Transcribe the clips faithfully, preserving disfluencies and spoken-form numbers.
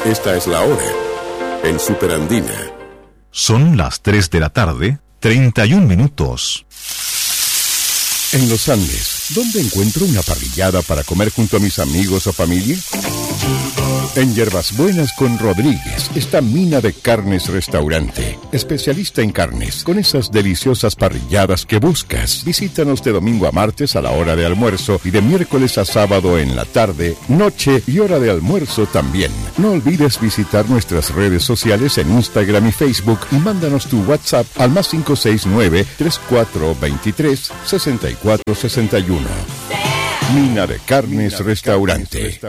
Esta es la hora en Superandina. Son las tres de la tarde, treinta y un minutos. En los Andes, ¿dónde encuentro una parrillada para comer junto a mis amigos o familia? En Hierbas Buenas con Rodríguez está Mina de Carnes Restaurante, especialista en carnes, con esas deliciosas parrilladas que buscas. Visítanos de domingo a martes a la hora de almuerzo y de miércoles a sábado en la tarde, noche y hora de almuerzo también. No olvides visitar nuestras redes sociales en Instagram y Facebook y mándanos tu WhatsApp al más cinco seis nueve, tres cuatro dos tres, seis cuatro seis uno. Mina de Carnes Restaurante.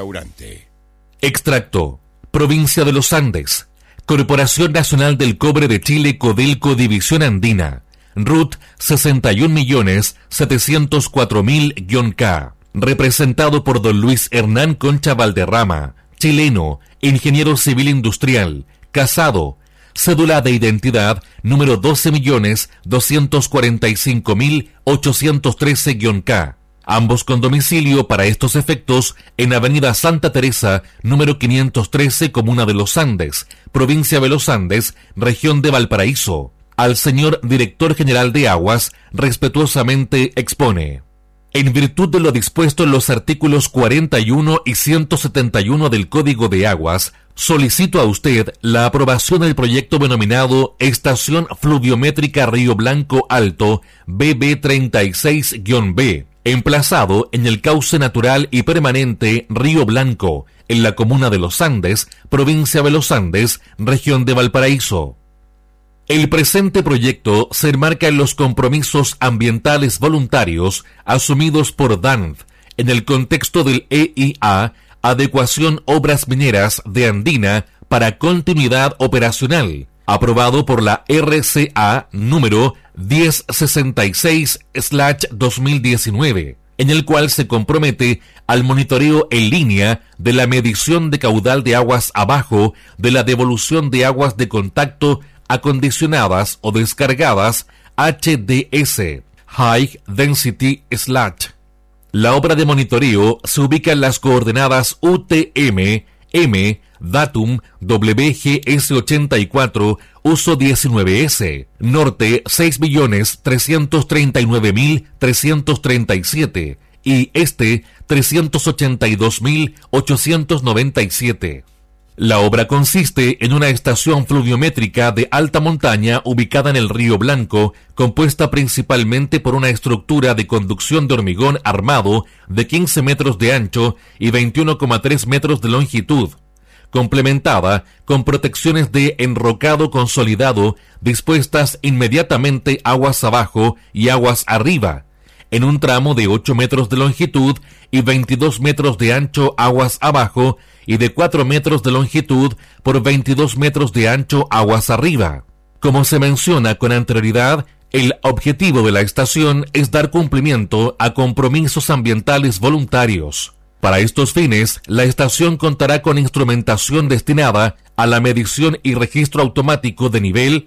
Extracto. Provincia de los Andes. Corporación Nacional del Cobre de Chile, Codelco, División Andina. R U T sesenta y un millones setecientos cuatro mil K. Representado por don Luis Hernán Concha Valderrama, chileno, ingeniero civil industrial, casado. Cédula de identidad número doce millones doscientos cuarenta y cinco mil ochocientos trece K. Ambos con domicilio para estos efectos en Avenida Santa Teresa, número quinientos trece, Comuna de los Andes, Provincia de los Andes, Región de Valparaíso. Al señor Director General de Aguas, respetuosamente expone. En virtud de lo dispuesto en los artículos cuarenta y uno y ciento setenta y uno del Código de Aguas, solicito a usted la aprobación del proyecto denominado Estación Fluviométrica Río Blanco Alto B B treinta y seis B, emplazado en el cauce natural y permanente Río Blanco, en la comuna de Los Andes, provincia de Los Andes, región de Valparaíso. El presente proyecto se enmarca en los compromisos ambientales voluntarios asumidos por D A N F en el contexto del E I A, Adecuación Obras Mineras de Andina para Continuidad Operacional, aprobado por la R C A número diez sesenta y seis slash dos mil diecinueve, en el cual se compromete al monitoreo en línea de la medición de caudal de aguas abajo de la devolución de aguas de contacto acondicionadas o descargadas H D S, High Density Sludge. La obra de monitoreo se ubica en las coordenadas U T M, M, datum W G S ochenta y cuatro, uso diecinueve S, norte seis millones trescientos treinta y nueve mil trescientos treinta y siete y este trescientos ochenta y dos mil ochocientos noventa y siete. La obra consiste en una estación fluviométrica de alta montaña ubicada en el Río Blanco, compuesta principalmente por una estructura de conducción de hormigón armado de quince metros de ancho y veintiuno coma tres metros de longitud, complementada con protecciones de enrocado consolidado dispuestas inmediatamente aguas abajo y aguas arriba, en un tramo de ocho metros de longitud y veintidós metros de ancho aguas abajo y de cuatro metros de longitud por veintidós metros de ancho aguas arriba. Como se menciona con anterioridad, el objetivo de la estación es dar cumplimiento a compromisos ambientales voluntarios. Para estos fines, la estación contará con instrumentación destinada a la medición y registro automático de nivel,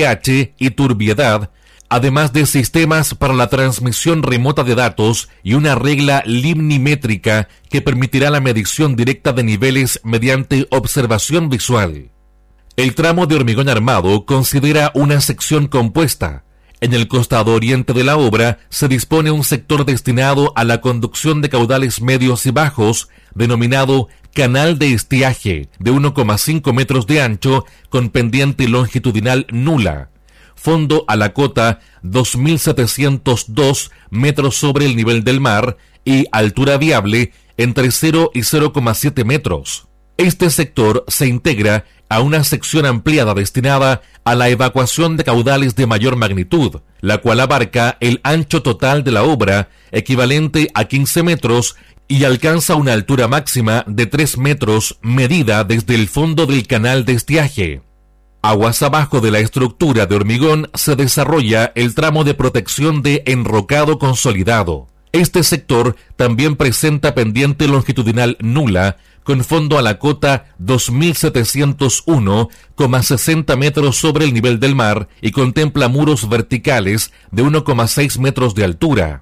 pH y turbiedad, además de sistemas para la transmisión remota de datos y una regla limnimétrica que permitirá la medición directa de niveles mediante observación visual. El tramo de hormigón armado considera una sección compuesta. En el costado oriente de la obra se dispone un sector destinado a la conducción de caudales medios y bajos, denominado canal de estiaje, de uno coma cinco metros de ancho con pendiente longitudinal nula. Fondo a la cota dos mil setecientos dos metros sobre el nivel del mar y altura viable entre cero y cero coma siete metros. Este sector se integra a una sección ampliada destinada a la evacuación de caudales de mayor magnitud, la cual abarca el ancho total de la obra, equivalente a quince metros, y alcanza una altura máxima de tres metros medida desde el fondo del canal de estiaje. Aguas abajo de la estructura de hormigón se desarrolla el tramo de protección de enrocado consolidado. Este sector también presenta pendiente longitudinal nula, con fondo a la cota dos mil setecientos uno coma sesenta metros sobre el nivel del mar y contempla muros verticales de uno coma seis metros de altura.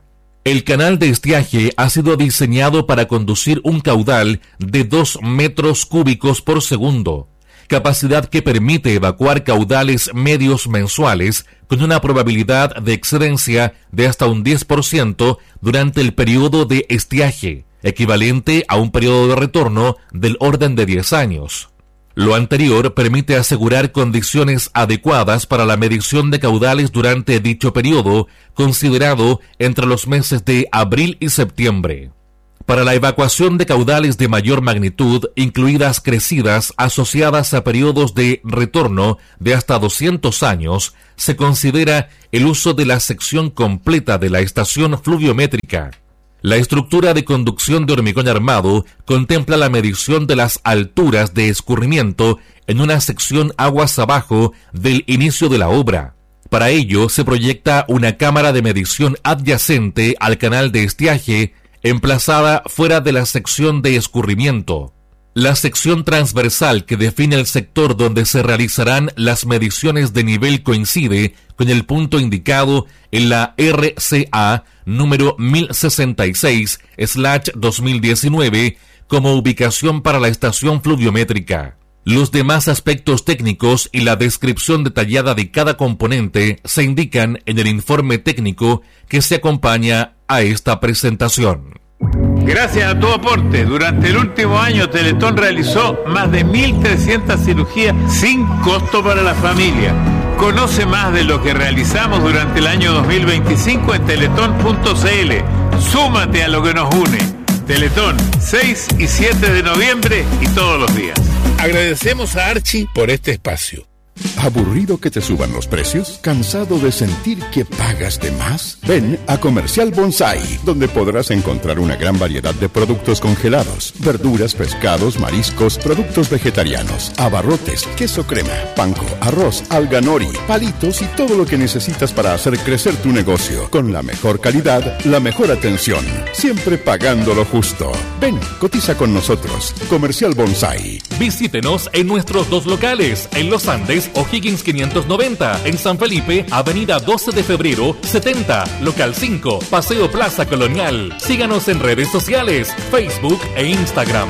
El canal de estiaje ha sido diseñado para conducir un caudal de dos metros cúbicos por segundo, capacidad que permite evacuar caudales medios mensuales con una probabilidad de excedencia de hasta un diez por ciento durante el periodo de estiaje, equivalente a un periodo de retorno del orden de diez años. Lo anterior permite asegurar condiciones adecuadas para la medición de caudales durante dicho periodo, considerado entre los meses de abril y septiembre. Para la evacuación de caudales de mayor magnitud, incluidas crecidas asociadas a periodos de retorno de hasta doscientos años, se considera el uso de la sección completa de la estación fluviométrica. La estructura de conducción de hormigón armado contempla la medición de las alturas de escurrimiento en una sección aguas abajo del inicio de la obra. Para ello se proyecta una cámara de medición adyacente al canal de estiaje, emplazada fuera de la sección de escurrimiento. La sección transversal que define el sector donde se realizarán las mediciones de nivel coincide con el punto indicado en la R C A número mil sesenta y seis slash dos mil diecinueve como ubicación para la estación fluviométrica. Los demás aspectos técnicos y la descripción detallada de cada componente se indican en el informe técnico que se acompaña a esta presentación. Gracias a tu aporte, durante el último año Teletón realizó más de mil trescientas cirugías sin costo para la familia. Conoce más de lo que realizamos durante el año dos mil veinticinco en teletón punto c l. Súmate a lo que nos une. Teletón, seis y siete de noviembre y todos los días. Agradecemos a Archie por este espacio. ¿Aburrido que te suban los precios? ¿Cansado de sentir que pagas de más? Ven a Comercial Bonsai, donde podrás encontrar una gran variedad de productos congelados, verduras, pescados, mariscos, productos vegetarianos, abarrotes, queso crema, panko, arroz, alga nori, palitos y todo lo que necesitas para hacer crecer tu negocio. Con la mejor calidad, la mejor atención, siempre pagando lo justo. Ven, cotiza con nosotros. Comercial Bonsai. Visítenos en nuestros dos locales, en Los Andes, O'Higgins quinientos noventa, en San Felipe, Avenida doce de febrero, setenta, Local cinco, Paseo Plaza Colonial. Síganos en redes sociales, Facebook e Instagram.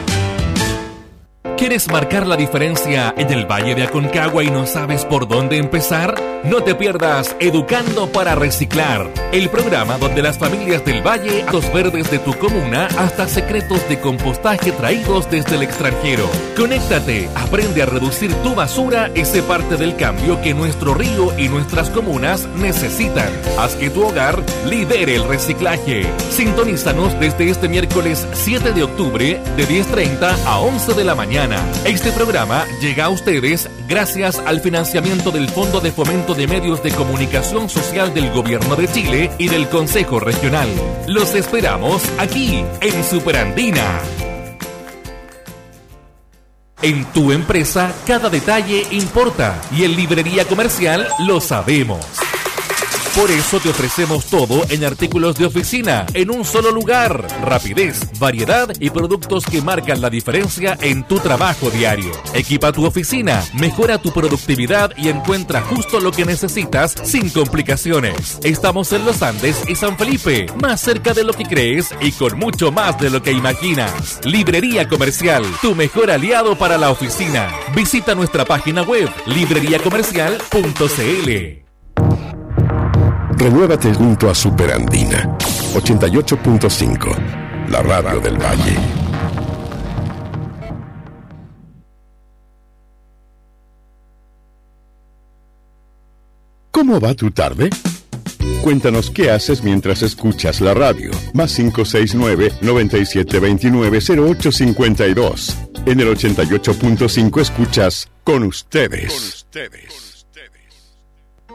¿Quieres marcar la diferencia en el Valle de Aconcagua y no sabes por dónde empezar? No te pierdas Educando para Reciclar, el programa donde las familias del Valle, los verdes de tu comuna, hasta secretos de compostaje traídos desde el extranjero. Conéctate, aprende a reducir tu basura y sé parte del cambio que nuestro río y nuestras comunas necesitan. Haz que tu hogar lidere el reciclaje. Sintonízanos desde este miércoles siete de octubre de diez treinta a once de la mañana. Este programa llega a ustedes gracias al financiamiento del Fondo de Fomento de Medios de Comunicación Social del Gobierno de Chile y del Consejo Regional. Los esperamos aquí, en Superandina. En tu empresa, cada detalle importa y en Librería Comercial lo sabemos. Por eso te ofrecemos todo en artículos de oficina, en un solo lugar. Rapidez, variedad y productos que marcan la diferencia en tu trabajo diario. Equipa tu oficina, mejora tu productividad y encuentra justo lo que necesitas sin complicaciones. Estamos en Los Andes y San Felipe, más cerca de lo que crees y con mucho más de lo que imaginas. Librería Comercial, tu mejor aliado para la oficina. Visita nuestra página web, librería comercial punto c l. Renuévate junto a Superandina ochenta y ocho punto cinco, la radio del Valle. ¿Cómo va tu tarde? Cuéntanos qué haces mientras escuchas la radio. Más cinco seis nueve, nueve siete dos nueve, cero ocho cinco dos. En el ochenta y ocho punto cinco escuchas Con Ustedes. Con ustedes.